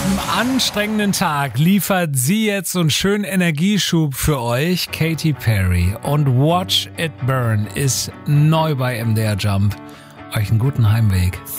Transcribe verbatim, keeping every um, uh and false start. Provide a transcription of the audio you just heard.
einem anstrengenden Tag liefert sie jetzt so einen schönen Energieschub für euch. Katy Perry und Watch It Burn ist neu bei M D R Jump. Euch einen guten Heimweg.